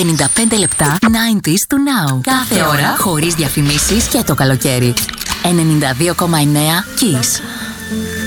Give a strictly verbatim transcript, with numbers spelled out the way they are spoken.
πενήντα πέντε λεπτά ενενήντα του Now. Κάθε ώρα χωρίς διαφημίσεις και το καλοκαίρι. ενενήντα δύο κόμμα εννέα Kiss.